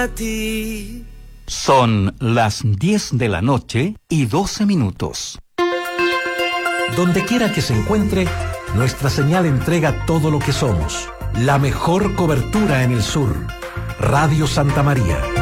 A ti. Son las 10 de la noche y 12 minutos. Donde quiera que se encuentre, nuestra señal entrega todo lo que somos. La mejor cobertura en el sur. Radio Santa María.